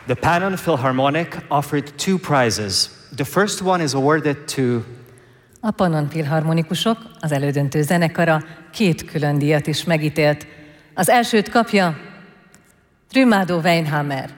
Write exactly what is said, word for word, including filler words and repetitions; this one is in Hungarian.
The Pannon Philharmonic offered two prizes. The first one is awarded to A Pannon Filharmonikusok, az elődöntő zenekara két külön díjat is megítélt. Az elsőt kapja Trümádó Weinhammer.